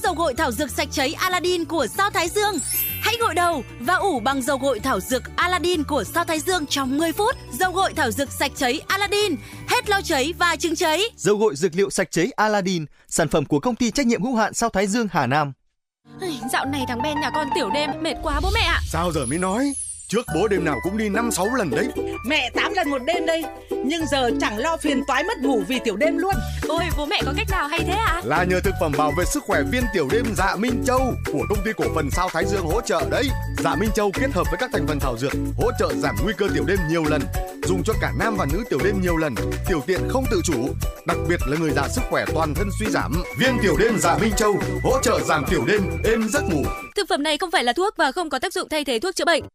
dầu gội thảo dược sạch cháy Aladdin của Sao Thái Dương. Hãy gội đầu và ủ bằng dầu gội thảo dược Aladdin của Sao Thái Dương trong 10 phút. Dầu gội thảo dược sạch cháy Aladdin, hết lo cháy và chứng cháy. Dầu gội dược liệu sạch cháy Aladdin, sản phẩm của công ty trách nhiệm hữu hạn Sao Thái Dương Hà Nam. Dạo này thằng Ben nhà con tiểu đêm mệt quá bố mẹ ạ. Sao giờ mới nói? Trước bố đêm nào cũng đi 5-6 lần đấy. Mẹ 8 lần một đêm đây. Nhưng giờ chẳng lo phiền toái mất ngủ vì tiểu đêm luôn. Ôi bố mẹ có cách nào hay thế ạ? Là nhờ thực phẩm bảo vệ sức khỏe viên tiểu đêm Dạ Minh Châu của công ty cổ phần Sao Thái Dương hỗ trợ đấy. Dạ Minh Châu kết hợp với các thành phần thảo dược hỗ trợ giảm nguy cơ tiểu đêm nhiều lần, dùng cho cả nam và nữ tiểu đêm nhiều lần, tiểu tiện không tự chủ, đặc biệt là người già sức khỏe toàn thân suy giảm. Viên tiểu đêm Dạ Minh Châu hỗ trợ giảm tiểu đêm, êm giấc ngủ. Thực phẩm này không phải là thuốc và không có tác dụng thay thế thuốc chữa bệnh.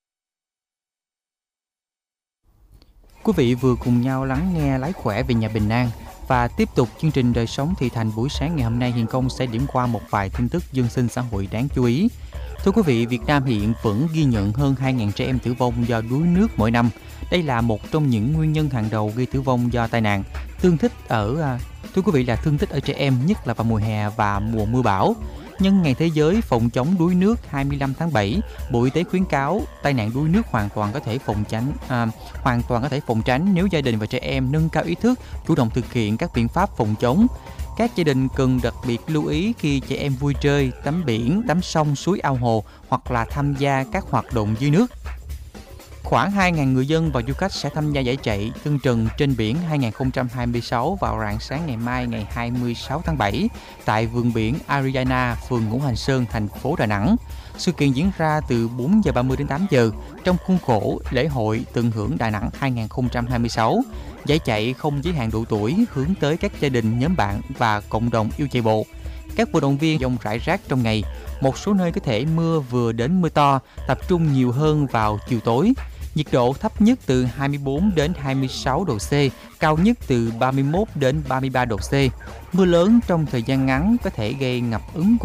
Quý vị vừa cùng nhau lắng nghe Lái khỏe về nhà bình an và tiếp tục chương trình Đời sống thị thành buổi sáng ngày hôm nay. Hiền Công sẽ điểm qua một vài tin tức dân sinh xã hội đáng chú ý. Thưa quý vị, Việt Nam hiện vẫn ghi nhận hơn 2.000 trẻ em tử vong do đuối nước mỗi năm. Đây là một trong những nguyên nhân hàng đầu gây tử vong do tai nạn. Thương tích ở trẻ em, nhất là vào mùa hè và mùa mưa bão. Nhân ngày Thế giới phòng chống đuối nước 25 tháng 7, Bộ Y tế khuyến cáo tai nạn đuối nước hoàn toàn có thể phòng tránh nếu gia đình và trẻ em nâng cao ý thức, chủ động thực hiện các biện pháp phòng chống. Các gia đình cần đặc biệt lưu ý khi trẻ em vui chơi, tắm biển, tắm sông, suối, ao hồ hoặc là tham gia các hoạt động dưới nước. Khoảng 2.000 người dân và du khách sẽ tham gia giải chạy chân trần trên biển 2026 vào rạng sáng ngày mai ngày 26 tháng 7 tại vườn biển Ariana, phường Ngũ Hành Sơn, thành phố Đà Nẵng. Sự kiện diễn ra từ 4 giờ 30 đến 8 giờ trong khuôn khổ lễ hội Tận hưởng Đà Nẵng 2026. Giải chạy không giới hạn độ tuổi, hướng tới các gia đình, nhóm bạn và cộng đồng yêu chạy bộ. Các vận động viên dòng rải rác trong ngày, một số nơi có thể mưa vừa đến mưa to, tập trung nhiều hơn vào chiều tối. Nhiệt độ thấp nhất từ 24 đến 26 độ C, cao nhất từ 31 đến 33 độ C. Mưa lớn trong thời gian ngắn có thể gây ngập úng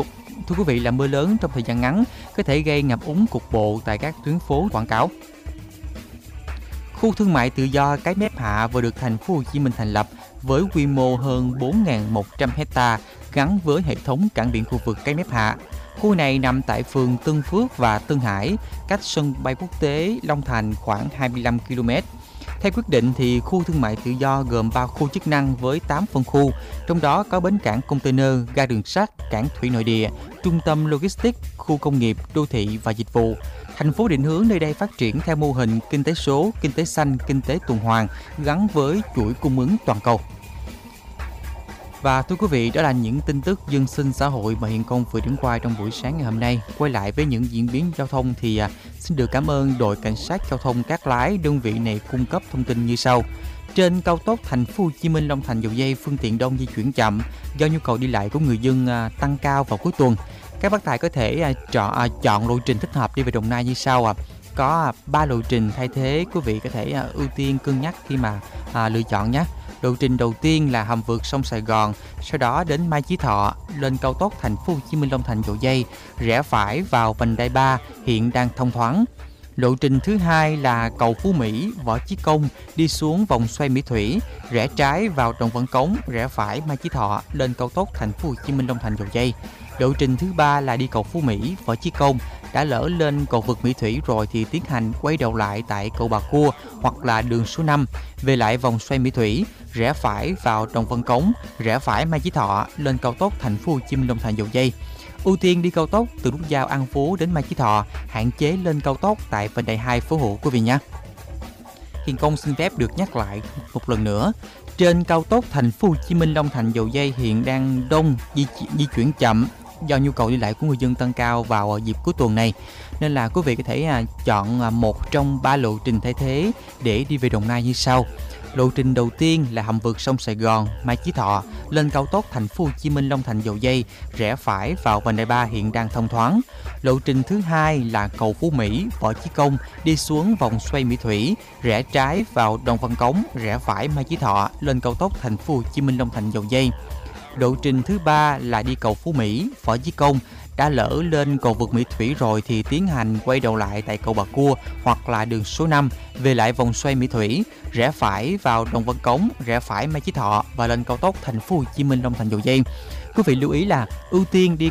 cục bộ tại các tuyến phố quảng cáo. Khu thương mại tự do Cái Mép Hạ vừa được thành phố Hồ Chí Minh thành lập với quy mô hơn 4.100 hecta gắn với hệ thống cảng biển khu vực Cái Mép Hạ. Khu này nằm tại phường Tân Phước và Tân Hải, cách sân bay quốc tế Long Thành khoảng 25 km. Theo quyết định thì khu thương mại tự do gồm 3 khu chức năng với 8 phân khu, trong đó có bến cảng container, ga đường sắt, cảng thủy nội địa, trung tâm logistics, khu công nghiệp, đô thị và dịch vụ. Thành phố định hướng nơi đây phát triển theo mô hình kinh tế số, kinh tế xanh, kinh tế tuần hoàn gắn với chuỗi cung ứng toàn cầu. Và thưa quý vị, đó là những tin tức dân sinh xã hội mà Hiền Công vừa điểm qua trong buổi sáng ngày hôm nay. Quay lại với những diễn biến giao thông thì xin được cảm ơn đội cảnh sát giao thông Cát Lái, đơn vị này cung cấp thông tin như sau. Trên cao tốc Thành phố Hồ Chí Minh Long Thành Dầu Giây, phương tiện đông di chuyển chậm do nhu cầu đi lại của người dân tăng cao vào cuối tuần. Các bác tài có thể chọn lộ trình thích hợp đi về Đồng Nai như sau. Có 3 lộ trình thay thế, quý vị có thể ưu tiên cân nhắc khi mà lựa chọn nhé. Lộ trình đầu tiên là hầm vượt sông Sài Gòn, sau đó đến Mai Chí Thọ, lên cao tốc Thành phố Hồ Chí Minh Long Thành Dầu Giây, rẽ phải vào vành đai 3 hiện đang thông thoáng. Lộ trình thứ hai là cầu Phú Mỹ, Võ Chí Công, đi xuống vòng xoay Mỹ Thủy, rẽ trái vào Đồng Văn Cống, rẽ phải Mai Chí Thọ, lên cao tốc Thành phố Hồ Chí Minh Long Thành Dầu Giây. Lộ trình thứ ba là đi cầu Phú Mỹ, Võ Chí Công, đã lỡ lên cầu vượt Mỹ Thủy rồi thì tiến hành quay đầu lại tại cầu Bà Cua hoặc là đường số 5, về lại vòng xoay Mỹ Thủy, rẽ phải vào Đồng Văn Cống, rẽ phải Mai Chí Thọ, lên cao tốc Thành phố Hồ Chí Minh Long Thành Dầu Giây. Ưu tiên đi cao tốc từ nút giao An Phú đến Mai Chí Thọ, hạn chế lên cao tốc tại vành đai 2 Phố Hộ quý vị nhé. Hiền Công xin phép được nhắc lại một lần nữa. Trên cao tốc Thành phố Hồ Chí Minh Long Thành Dầu Giây hiện đang đông di chuyển chậm do nhu cầu đi lại của người dân tăng cao vào dịp cuối tuần này, nên là quý vị có thể chọn một trong 3 lộ trình thay thế để đi về Đồng Nai như sau. Lộ trình đầu tiên là hầm vượt sông Sài Gòn, Mai Chí Thọ, lên cao tốc Thành phố Hồ Chí Minh Long Thành Dầu Giây, rẽ phải vào vành đai 3 hiện đang thông thoáng. Lộ trình thứ hai là cầu Phú Mỹ, Võ Chí Công, đi xuống vòng xoay Mỹ Thủy, rẽ trái vào Đồng Văn Cống, rẽ phải Mai Chí Thọ, lên cao tốc Thành phố Hồ Chí Minh Long Thành Dầu Giây. Lộ trình thứ ba là đi cầu Phú Mỹ, Võ Chí Công, đã lỡ lên cầu vượt Mỹ Thủy rồi thì tiến hành quay đầu lại tại cầu Bà Cua hoặc là đường số 5, về lại vòng xoay Mỹ Thủy, rẽ phải vào Đồng Văn Cống, rẽ phải Mai Chí Thọ và lên cao tốc Thành phố Hồ Chí Minh Long Thành Dầu Giây. Quý vị lưu ý là ưu tiên đi